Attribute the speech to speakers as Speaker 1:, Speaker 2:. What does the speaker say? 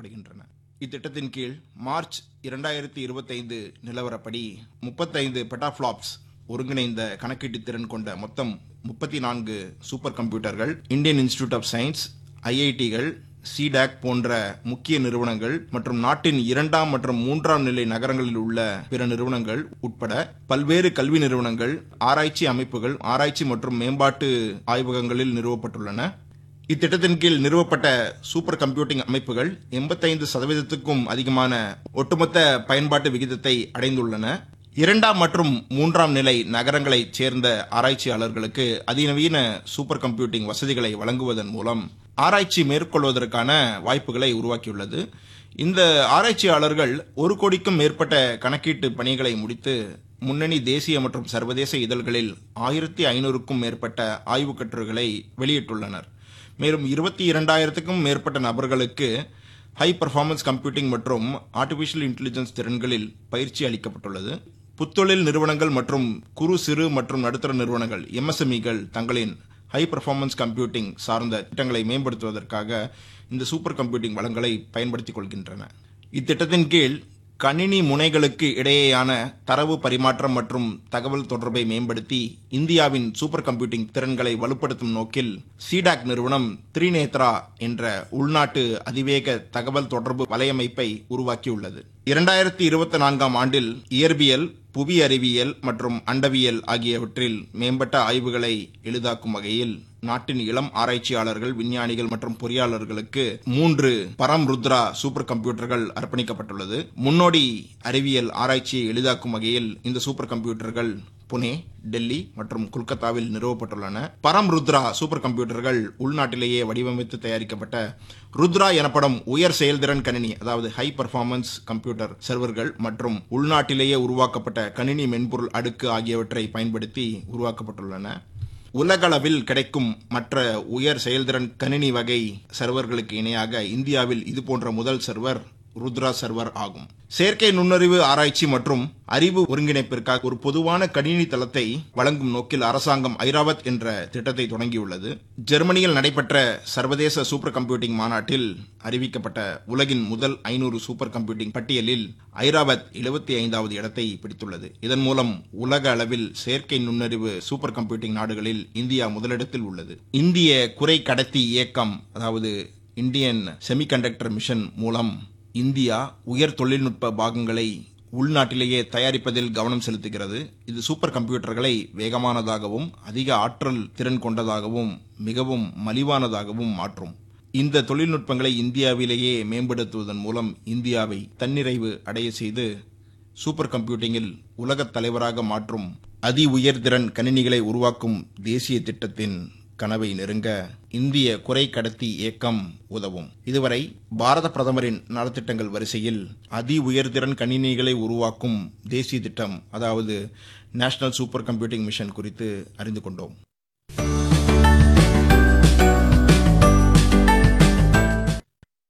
Speaker 1: செயல்படுத்தப்படுகின்றன. இத்திட்டத்தின் கீழ் மார்ச் 2025 நிலவரப்படி 35 பெட்டாஃப்ளாப்ஸ் ஒருங்கிணைந்த கணக்கீட்டு திறன் கொண்ட மொத்தம் 34 super கம்ப்யூட்டர்கள் Indian institute of science, ஐஐடிகள், C-DAC போன்ற முக்கிய நிறுவனங்கள் மற்றும் நாட்டின் 2ஆம் மற்றும் 3ஆம் நிலை நகரங்களில் உள்ள பிற நிறுவனங்கள் உட்பட பல்வேறு கல்வி நிறுவனங்கள், ஆராய்ச்சி அமைப்புகள், ஆராய்ச்சி மற்றும் மேம்பாட்டு ஆய்வகங்களில் நிறுவப்பட்டுள்ளன. இத்திட்டத்தின் கீழ் நிறுவப்பட்ட சூப்பர் கம்ப்யூட்டிங் அமைப்புகள் 85%க்கும் அதிகமான ஒட்டுமொத்த பயன்பாட்டு விகிதத்தை அடைந்துள்ளன. 2ஆம் மற்றும் 3ஆம் நிலை நகரங்களைச் சேர்ந்த ஆராய்ச்சியாளர்களுக்கு அதிநவீன சூப்பர் கம்ப்யூட்டிங் வசதிகளை வழங்குவதன் மூலம் ஆராய்ச்சி மேற்கொள்வதற்கான வாய்ப்புகளை உருவாக்கியுள்ளது. இந்த ஆராய்ச்சியாளர்கள் 1 கோடிக்கும் மேற்பட்ட கணக்கீட்டு பணிகளை முடித்து முன்னணி தேசிய மற்றும் சர்வதேச இதழ்களில் 1500க்கும் மேற்பட்ட ஆய்வுக் கட்டுரைகளை வெளியிட்டுள்ளனர். மேலும் 22,000க்கும் மேற்பட்ட நபர்களுக்கு ஹை பர்ஃபார்மன்ஸ் கம்ப்யூட்டிங் மற்றும் ஆர்டிபிஷியல் இன்டெலிஜென்ஸ் திறன்களில் பயிற்சி அளிக்கப்பட்டுள்ளது. புத்தொழில் நிறுவனங்கள் மற்றும் குறு சிறு மற்றும் நடுத்தர நிறுவனங்கள் எம்எஸ்எம்இகள் தங்களின் ஹை பர்ஃபார்மன்ஸ் கம்ப்யூட்டிங் சார்ந்த திட்டங்களை மேம்படுத்துவதற்காக இந்த சூப்பர் கம்ப்யூட்டிங் வளங்களை பயன்படுத்திக் கொள்கின்றன. இத்திட்டத்தின் கீழ் கணினி முனைகளுக்கு இடையேயான தரவு பரிமாற்றம் மற்றும் தகவல் தொடர்பை மேம்படுத்தி இந்தியாவின் சூப்பர் கம்ப்யூட்டிங் திறன்களை வலுப்படுத்தும் நோக்கில் சிடாக் நிறுவனம் திரிநேத்ரா என்ற உள்நாட்டு அதிவேக தகவல் தொடர்பு வலையமைப்பை உருவாக்கியுள்ளது. 2024ஆம் ஆண்டில் இயற்பியல், புவி அறிவியல் மற்றும் அண்டவியல் ஆகியவற்றில் மேம்பட்ட ஆய்வுகளை எளிதாக்கும் வகையில் நாட்டின் இளம் ஆராய்ச்சியாளர்கள், விஞ்ஞானிகள் மற்றும் பொறியாளர்களுக்கு 3 பரம் ருத்ரா சூப்பர் கம்ப்யூட்டர்கள் அர்ப்பணிக்கப்பட்டுள்ளது. முன்னோடி அறிவியல் ஆராய்ச்சியை எளிதாக்கும் வகையில் இந்த சூப்பர் கம்ப்யூட்டர்கள் புனே, டெல்லி மற்றும் கொல்கத்தாவில் நிறுவப்பட்டுள்ளன. பரம் ருத்ரா சூப்பர் கம்ப்யூட்டர்கள் உள்நாட்டிலேயே வடிவமைத்து தயாரிக்கப்பட்ட ருத்ரா எனப்படும் உயர் செயல்திறன் கணினி, அதாவது ஹை பர்ஃபார்மன்ஸ் கம்ப்யூட்டர் சர்வர்கள் மற்றும் உள்நாட்டிலேயே உருவாக்கப்பட்ட கணினி மென்பொருள் அடுக்கு ஆகியவற்றை பயன்படுத்தி உருவாக்கப்பட்டுள்ளன. உலகளவில் கிடைக்கும் மற்ற உயர் செயல்திறன் கணினி வகை சர்வர்களுக்கு இணையாக இந்தியாவில் இதுபோன்ற முதல் சர்வர் ருத்ரா சர்வர் ஆகும். செயற்கை நுண்ணறிவு ஆராய்ச்சி மற்றும் அறிவு ஒருங்கிணைப்பிற்காக ஒரு பொதுவான கணினி தளத்தை வழங்கும் நோக்கில் அரசாங்கம் ஐராவத் என்ற திட்டத்தை தொடங்கியுள்ளது. ஜெர்மனியில் நடைபெற்ற சர்வதேச சூப்பர் கம்ப்யூட்டிங் மாநாட்டில் அறிவிக்கப்பட்ட உலகின் முதல் 500 சூப்பர் கம்ப்யூட்டிங் பட்டியலில் ஐராவத் 75வது இடத்தை பிடித்துள்ளது. இதன் மூலம் உலக அளவில் செயற்கை நுண்ணறிவு சூப்பர் கம்ப்யூட்டிங் நாடுகளில் இந்தியா முதலிடத்தில் உள்ளது. இந்திய குறை கடத்தி இயக்கம், அதாவது இந்தியன் செமிகண்டக்டர் மிஷன் மூலம் இந்தியா உயர் தொழில்நுட்ப பாகங்களை உள்நாட்டிலேயே தயாரிப்பதில் கவனம் செலுத்துகிறது. இது சூப்பர் கம்ப்யூட்டர்களை வேகமானதாகவும் அதிக ஆற்றல் திறன் கொண்டதாகவும் மிகவும் மலிவானதாகவும் மாற்றும். இந்த தொழில்நுட்பங்களை இந்தியாவிலேயே மேம்படுத்துவதன் மூலம் இந்தியாவை தன்னிறைவு அடைய செய்து சூப்பர் கம்ப்யூட்டிங்கில் உலகத் தலைவராக மாற்றும் அதி உயர்திறன் கணினிகளை உருவாக்கும் தேசிய திட்டத்தின் கனவை நெருங்க இந்திய குறை கடத்தி இயக்கம் உதவும். இதுவரை பாரத பிரதமரின் நலத்திட்டங்கள் வரிசையில் அதி உயர்திறன் கணினிகளை உருவாக்கும் தேசிய திட்டம், அதாவது நேஷனல் சூப்பர் கம்ப்யூட்டிங் மிஷன் குறித்து அறிந்து கொண்டோம்.